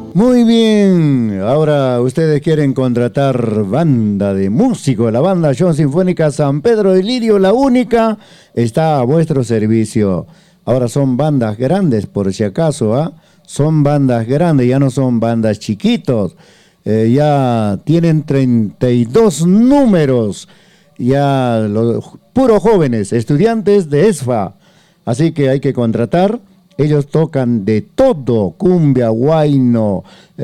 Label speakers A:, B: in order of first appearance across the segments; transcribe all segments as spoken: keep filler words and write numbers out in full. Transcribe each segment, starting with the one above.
A: Muy bien, ahora ustedes quieren contratar banda de músicos. La banda Show Sinfónica San Pedro de Lirio, la única, está a vuestro servicio. Ahora son bandas grandes, por si acaso, ¿ah? ¿eh? Son bandas grandes, ya no son bandas chiquitos. Eh, ya tienen treinta y dos números, ya los puros jóvenes, estudiantes de ESFA. Así que hay que contratar. Ellos tocan de todo, cumbia, huayno,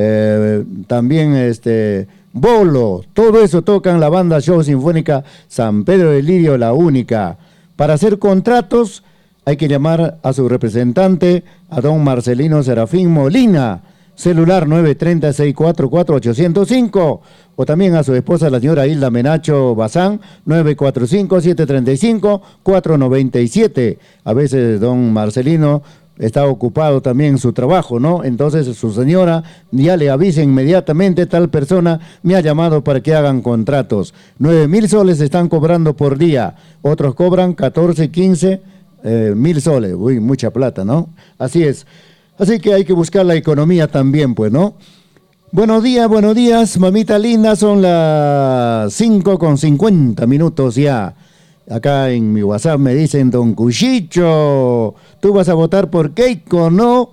A: eh, también este, bolo, todo eso tocan la banda Show Sinfónica San Pedro de Lirio, la única. Para hacer contratos hay que llamar a su representante, a don Marcelino Serafín Molina, celular nueve tres cero, seis cuatro cuatro, ocho cero cinco, o también a su esposa, la señora Hilda Menacho Bazán, nueve cuatro cinco, siete tres cinco, cuatro nueve siete. A veces don Marcelino está ocupado también en su trabajo, ¿no? Entonces su señora ya le avisa inmediatamente, tal persona me ha llamado para que hagan contratos. Nueve mil soles están cobrando por día, otros cobran catorce, quince eh, mil soles. Uy, mucha plata, ¿no? Así es. Así que hay que buscar la economía también, pues, ¿no? Buenos días, buenos días, mamita linda, son las cinco con cincuenta minutos ya. Acá en mi WhatsApp me dicen, don Cuchicho, ¿tú vas a votar por Keiko, no?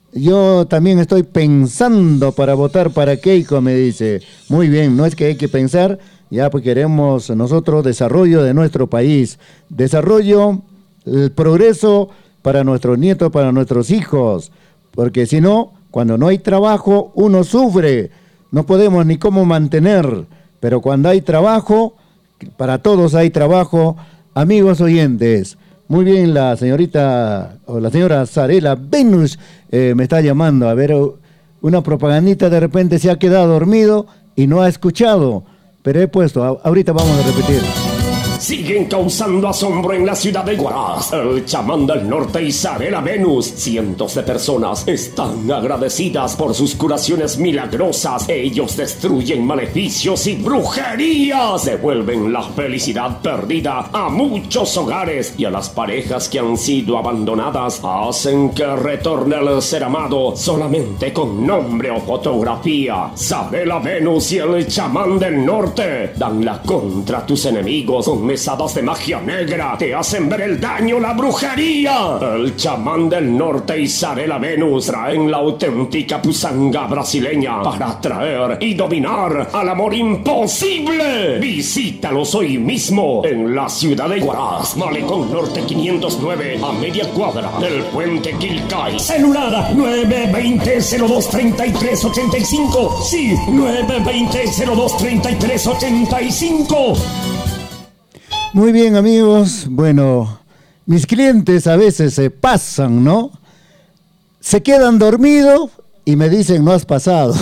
A: Yo también estoy pensando para votar para Keiko, me dice. Muy bien, no es que hay que pensar, ya pues queremos nosotros desarrollo de nuestro país, desarrollo, el progreso para nuestros nietos, para nuestros hijos, porque si no, cuando no hay trabajo, uno sufre, no podemos ni cómo mantener, pero cuando hay trabajo, para todos hay trabajo, amigos oyentes. Muy bien, la señorita, o la señora Sarela Venus eh, me está llamando. A ver, una propagandita, de repente se ha quedado dormido y no ha escuchado, pero he puesto, a, ahorita vamos a repetir.
B: Siguen causando asombro en la ciudad de Huaraz, el chamán del norte y Sarela Venus. Cientos de personas están agradecidas por sus curaciones milagrosas. Ellos destruyen maleficios y brujerías. Devuelven la felicidad perdida a muchos hogares y a las parejas que han sido abandonadas. Hacen que retorne el ser amado solamente con nombre o fotografía. Sarela Venus y el chamán del norte dan la contra a tus enemigos con mesadas de magia negra, te hacen ver el daño, la brujería. El chamán del norte y Sarela Venus traen la auténtica pusanga brasileña para atraer y dominar al amor imposible. Visítalos hoy mismo en la ciudad de Huaraz, Malecón Norte quinientos nueve, a media cuadra del puente Quilcay. Celular nueve dos cero, cero dos tres tres ocho cinco. Sí, nueve dos cero, cero dos tres tres ocho cinco.
A: Muy bien, amigos. Bueno, mis clientes a veces se pasan, ¿no? Se quedan dormidos y me dicen, no has pasado.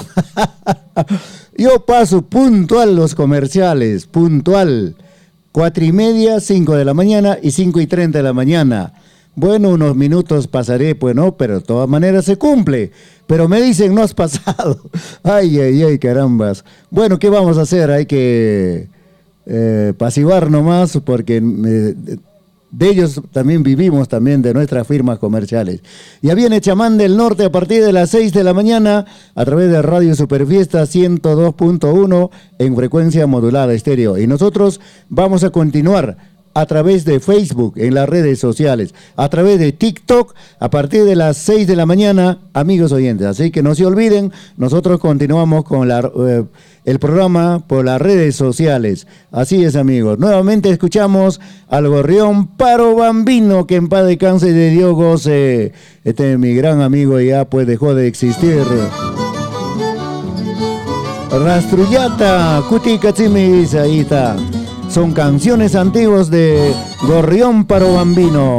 A: Yo paso puntual los comerciales, puntual. Cuatro y media, cinco de la mañana y cinco y treinta de la mañana. Bueno, unos minutos pasaré, pues no, pero de todas maneras se cumple. Pero me dicen, no has pasado. Ay, ay, ay, carambas. Bueno, ¿qué vamos a hacer? Hay que... Eh, pasivar nomás, porque eh, de ellos también vivimos, también de nuestras firmas comerciales. Ya viene Chamán del Norte a partir de las seis de la mañana a través de Radio Superfiesta ciento dos punto uno en frecuencia modulada estéreo. Y nosotros vamos a continuar a través de Facebook, en las redes sociales, a través de TikTok, a partir de las seis de la mañana, amigos oyentes. Así que no se olviden, nosotros continuamos con la, eh, el programa por las redes sociales. Así es, amigos. Nuevamente escuchamos al gorrión Paro Bambino, que en paz descanse y de Dios goce. Este es mi gran amigo, ya pues dejó de existir. Rastruyata, Cuti Cachimis, ahí está. Son canciones antiguas de Gorrión Paro Bambino.